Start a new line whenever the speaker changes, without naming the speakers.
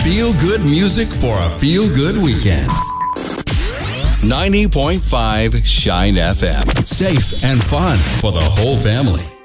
Feel-good music for a feel-good weekend. 90.5 Shine FM. Safe and fun for the whole family.